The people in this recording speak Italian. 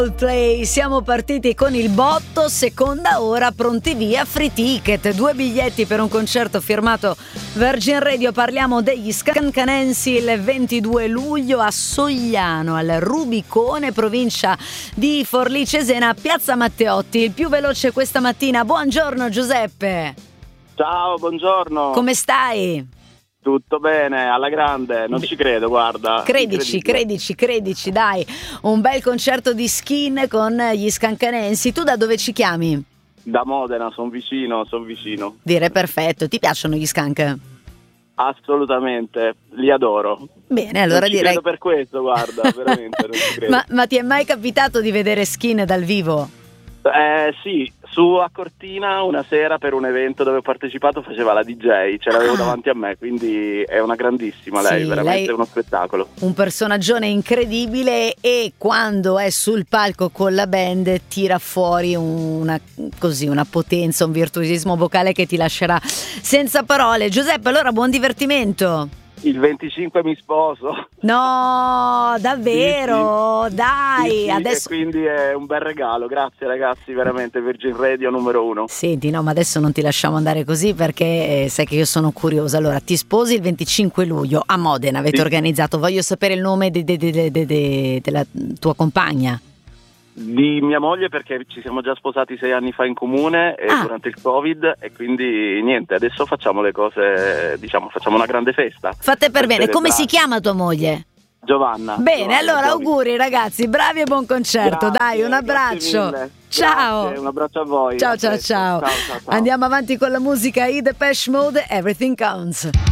Play, siamo partiti con il botto, seconda ora, pronti via, free ticket, 2 biglietti per un concerto firmato Virgin Radio. Parliamo degli Scancanensi il 22 luglio a Sogliano, al Rubicone, provincia di Forlì Cesena, Piazza Matteotti. Il più veloce questa mattina. Buongiorno Giuseppe. Ciao, buongiorno. Come stai? Tutto bene, alla grande, non ci credo, guarda. Credici, dai. Un bel concerto di Skin con gli Scancanensi. Tu da dove ci chiami? Da Modena, sono vicino. Dire perfetto, ti piacciono gli Skank? Assolutamente, li adoro. Bene, allora non ci direi... credo per questo, guarda, veramente non ci credo. Ma ti è mai capitato di vedere Skin dal vivo? Sì, su a Cortina una sera per un evento dove ho partecipato faceva la DJ, ce l'avevo davanti a me, quindi è una grandissima lei, sì, veramente lei uno spettacolo. Un personaggione incredibile e quando è sul palco con la band tira fuori una potenza, un virtuosismo vocale che ti lascerà senza parole. Giuseppe, allora buon divertimento. Il 25 mi sposo. No, davvero? Sì. Dai, sì, adesso... E quindi è un bel regalo, grazie ragazzi, veramente Virgin Radio numero 1. Senti, no, ma adesso non ti lasciamo andare così perché sai che io sono curiosa. Allora, ti sposi il 25 luglio a Modena, avete organizzato. Voglio sapere il nome della tua compagna. Di mia moglie, perché ci siamo già sposati 6 anni fa in comune durante il Covid, e quindi niente, adesso facciamo le cose, facciamo una grande festa. Fate per bene. Come si chiama tua moglie? Giovanna. Bene, allora auguri ragazzi, bravi e buon concerto. Dai, un abbraccio. Ciao. Grazie, un abbraccio a voi. Ciao. Andiamo avanti con la musica. I Depeche Mode, Everything Counts.